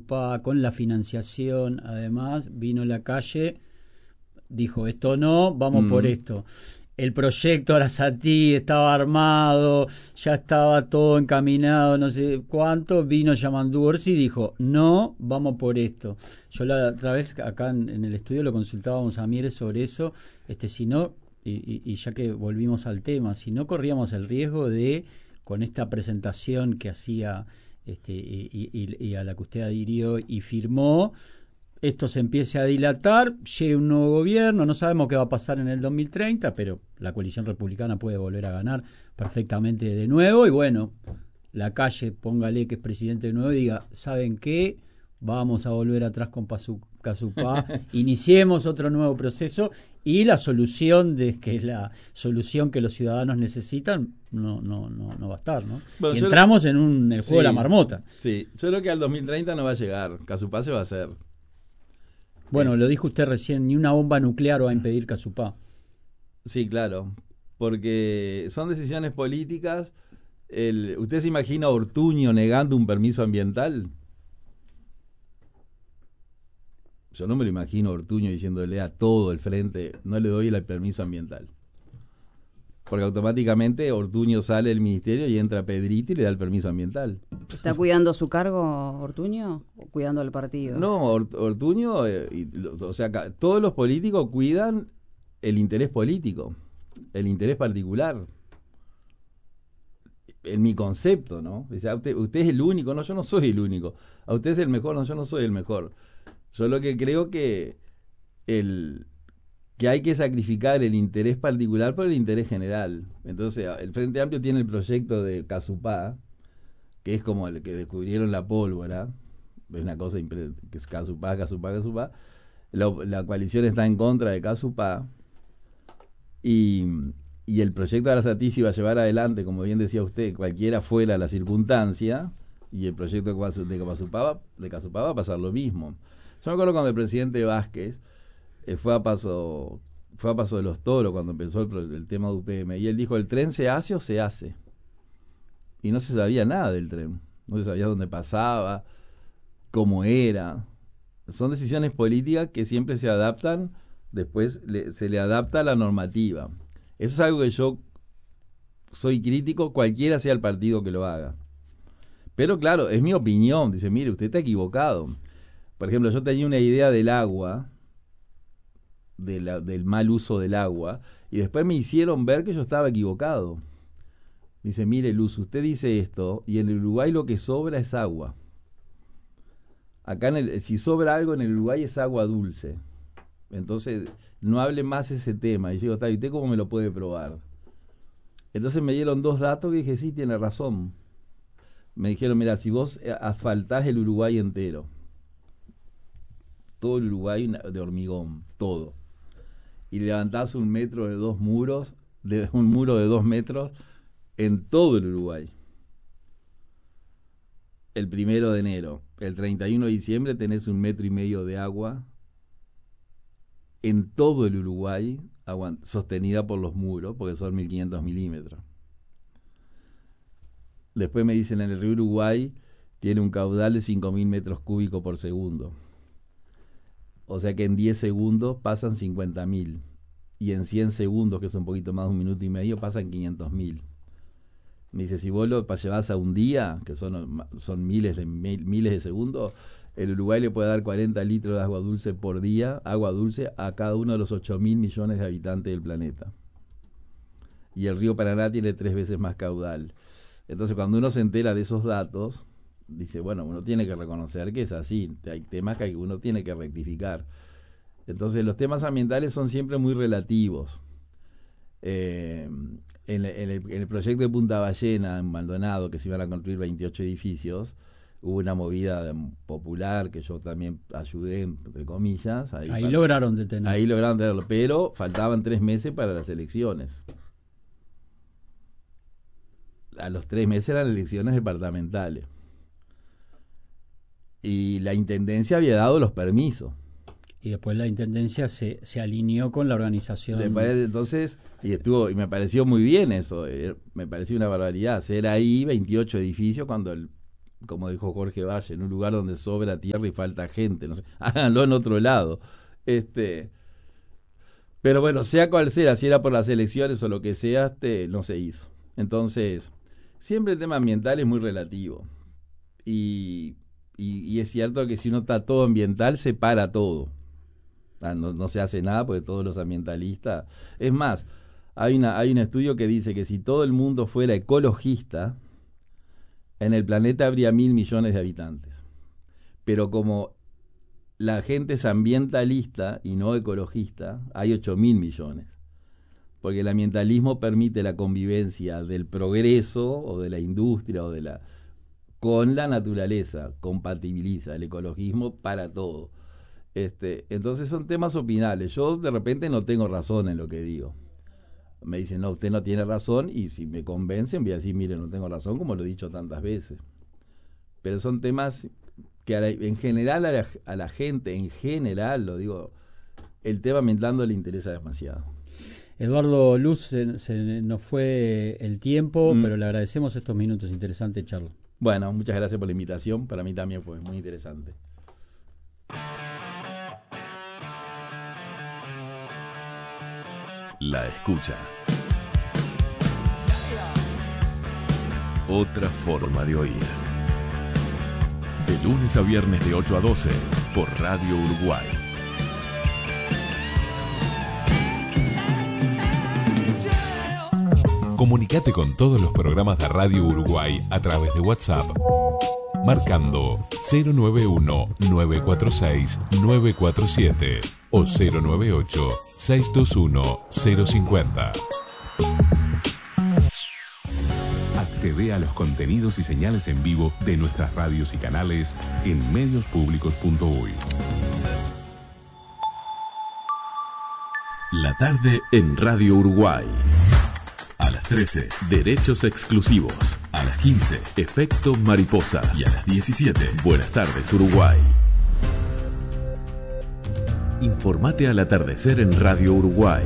Casupá, con la financiación, además, vino la calle, dijo, esto no, vamos por esto. El proyecto Arasatí estaba armado, ya estaba todo encaminado, no sé cuánto, vino Yamandú Orsi y dijo, no, vamos por esto. Yo la otra vez acá en el estudio lo consultábamos a Mieres sobre eso, si no, y ya que volvimos al tema, si no corríamos el riesgo de, con esta presentación que hacía y a la que usted adhirió y firmó, esto se empiece a dilatar, llegue un nuevo gobierno, no sabemos qué va a pasar en el 2030, pero la coalición republicana puede volver a ganar perfectamente de nuevo, y bueno, la calle, póngale que es presidente de nuevo y diga, ¿saben qué? Vamos a volver atrás con Casupá, iniciemos otro nuevo proceso, y la solución, que es la solución que los ciudadanos necesitan, no va a estar, ¿no? Bueno, y entramos en el juego de la marmota. Sí, yo creo que al 2030 no va a llegar, Casupá se va a hacer. Bueno, lo dijo usted recién, ni una bomba nuclear va a impedir Casupá. Sí, claro, porque son decisiones políticas. ¿Usted se imagina a Ortuño negando un permiso ambiental? Yo no me lo imagino a Ortuño diciéndole a todo el frente, no le doy el permiso ambiental. Porque automáticamente Ortuño sale del ministerio y entra Pedrito y le da el permiso ambiental. ¿Está cuidando su cargo Ortuño o cuidando al partido? No, Ortuño, o sea, todos los políticos cuidan el interés político, el interés particular. En mi concepto, ¿no? O sea, usted es el único, no, yo no soy el único. A usted es el mejor, no, yo no soy el mejor. Yo lo que creo que hay que sacrificar el interés particular por el interés general. Entonces, el Frente Amplio tiene el proyecto de Casupá, que es como el que descubrieron la pólvora, es una cosa que es Casupá. La coalición está en contra de Casupá, y el proyecto de Arasatí se iba a llevar adelante, como bien decía usted, cualquiera fuera la circunstancia, y el proyecto de Casupá va a pasar lo mismo. Yo me acuerdo cuando el presidente Vázquez fue a Paso de los Toros, cuando empezó el tema de UPM, y él dijo, ¿el tren se hace o se hace? Y no se sabía nada del tren, no se sabía dónde pasaba, cómo era. Son decisiones políticas que siempre se adaptan, después se le adapta a la normativa. Eso es algo que yo soy crítico, cualquiera sea el partido que lo haga. Pero claro, es mi opinión, dice, mire, usted está equivocado. Por ejemplo, yo tenía una idea del agua, del mal uso del agua, y después me hicieron ver que yo estaba equivocado. Dice, mire, Luz, usted dice esto, y en el Uruguay lo que sobra es agua. Acá si sobra algo en el Uruguay es agua dulce. Entonces, no hable más ese tema. Y yo digo, ¿y usted cómo me lo puede probar? Entonces me dieron dos datos que dije, sí, tiene razón. Me dijeron, mira, si vos asfaltás el Uruguay entero, todo el Uruguay de hormigón, todo, y levantás un muro de 2 metros en todo el Uruguay, el 1 de enero, el 31 de diciembre tenés 1,5 metros de agua en todo el Uruguay, sostenida por los muros, porque son 1.500 milímetros. Después me dicen, en el río Uruguay tiene un caudal de 5.000 metros cúbicos por segundo. O sea que en 10 segundos pasan 50.000. Y en 100 segundos, que es un poquito más de 1 minuto y medio, pasan 500.000. Me dice, si vos lo llevas a un día, que son miles de segundos, el Uruguay le puede dar 40 litros de agua dulce por día, agua dulce, a cada uno de los 8.000 millones de habitantes del planeta. Y el río Paraná tiene 3 veces más caudal. Entonces, cuando uno se entera de esos datos, dice, bueno, uno tiene que reconocer que es así, hay temas que uno tiene que rectificar. Entonces, los temas ambientales son siempre muy relativos. En el proyecto de Punta Ballena, en Maldonado, que se iban a construir 28 edificios, hubo una movida popular que yo también ayudé, entre comillas. Ahí lograron detenerlo. Ahí lograron detenerlo, pero faltaban 3 meses para las elecciones. A los 3 meses eran elecciones departamentales. Y la intendencia había dado los permisos. Y después la intendencia se alineó con la organización. Entonces, y me pareció muy bien eso. Me pareció una barbaridad hacer ahí 28 edificios cuando como dijo Jorge Valle, en un lugar donde sobra tierra y falta gente, no sé, háganlo en otro lado. Pero bueno, sea cual sea, si era por las elecciones o lo que sea, no se hizo. Entonces, siempre el tema ambiental es muy relativo. Y es cierto que si uno está todo ambiental, se para todo. No se hace nada porque todos los ambientalistas... Es más, hay un estudio que dice que si todo el mundo fuera ecologista, en el planeta habría 1.000 millones de habitantes. Pero como la gente es ambientalista y no ecologista, hay 8.000 millones. Porque el ambientalismo permite la convivencia del progreso o de la industria o con la naturaleza, compatibiliza el ecologismo para todo. Entonces son temas opinales. Yo de repente no tengo razón en lo que digo. Me dicen, no, usted no tiene razón, y si me convencen voy a decir, mire, no tengo razón, como lo he dicho tantas veces. Pero son temas que en general a la gente, en general, lo digo, el tema ambiental no le interesa demasiado. Eduardo Luz, se nos fue el tiempo, pero le agradecemos estos minutos, interesante charla. Bueno, muchas gracias por la invitación, para mí también fue muy interesante. La escucha. Otra forma de oír. De lunes a viernes de 8 a 12 por Radio Uruguay. Comunicate con todos los programas de Radio Uruguay a través de WhatsApp, marcando 091-946-947 o 098-621-050. Accede a los contenidos y señales en vivo de nuestras radios y canales en mediospublicos.uy. La tarde en Radio Uruguay. A las 13, Derechos Exclusivos. A las 15, Efecto Mariposa. Y a las 17, Buenas tardes Uruguay. Informate al atardecer en Radio Uruguay.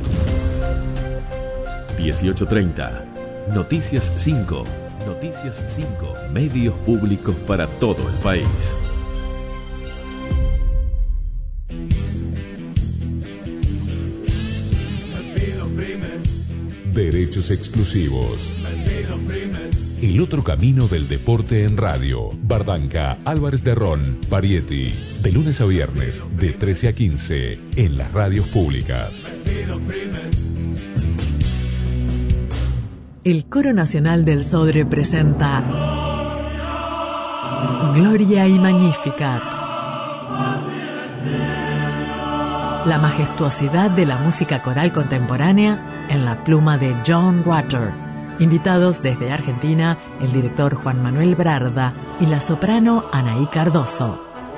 18:30, Noticias 5. Noticias 5. Medios públicos para todo el país. Derechos Exclusivos. El otro camino del deporte en radio. Bardanca, Álvarez de Ron, Parietti. De lunes a viernes, de 13 a 15, en las radios públicas. El Coro Nacional del Sodre presenta Gloria y Magnificat. La majestuosidad de la música coral contemporánea en la pluma de John Rutter. Invitados desde Argentina, el director Juan Manuel Brarda y la soprano Anaí Cardoso.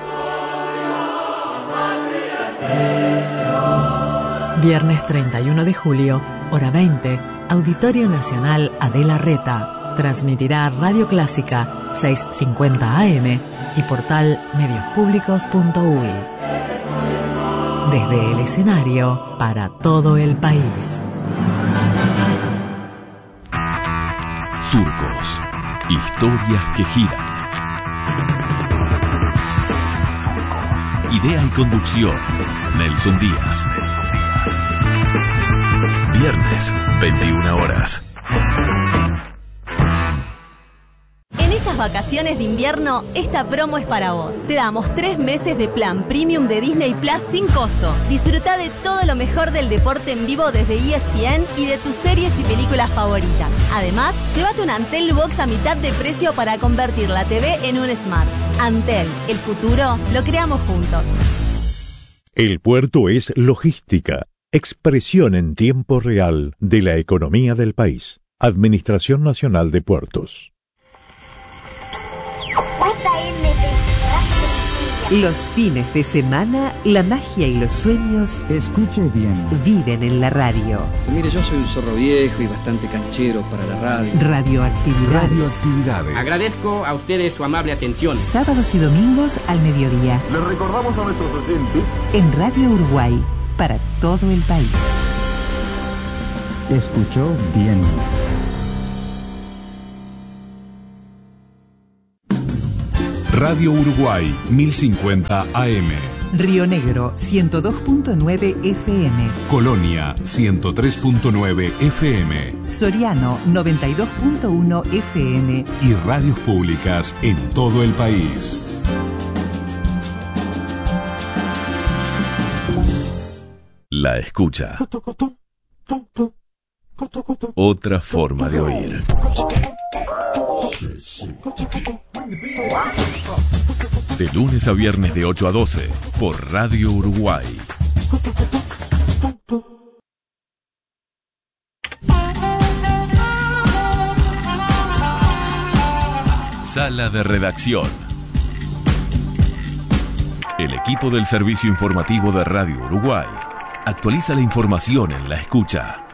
Viernes 31 de julio, hora 20, Auditorio Nacional Adela Reta. Transmitirá Radio Clásica 650 AM y portal mediospublicos.uy. Desde el escenario para todo el país. Surcos. Historias que giran. Idea y conducción, Nelson Díaz. Viernes, 21 horas. En estas vacaciones de invierno, esta promo es para vos. Te damos 3 meses de plan premium de Disney Plus sin costo. Disfruta de todo lo mejor del deporte en vivo desde ESPN y de tus series y películas favoritas. Además, llévate un Antel Box a mitad de precio para convertir la TV en un Smart. Antel, el futuro lo creamos juntos. El puerto es logística, expresión en tiempo real de la economía del país. Administración Nacional de Puertos. Los fines de semana, la magia y los sueños, escuche bien, viven en la radio. Mire, yo soy un zorro viejo y bastante canchero para la radio. Radioactividades. Agradezco a ustedes su amable atención. Sábados y domingos al mediodía. Les recordamos a nuestros oyentes en Radio Uruguay, para todo el país. Escuchó bien. Radio Uruguay 1050 AM. Río Negro 102.9 FM. Colonia 103.9 FM. Soriano 92.1 FM. Y radios públicas en todo el país. La escucha. Otra forma de oír. De lunes a viernes de 8 a 12 por Radio Uruguay. Sala de redacción. El equipo del servicio informativo de Radio Uruguay actualiza la información en la escucha.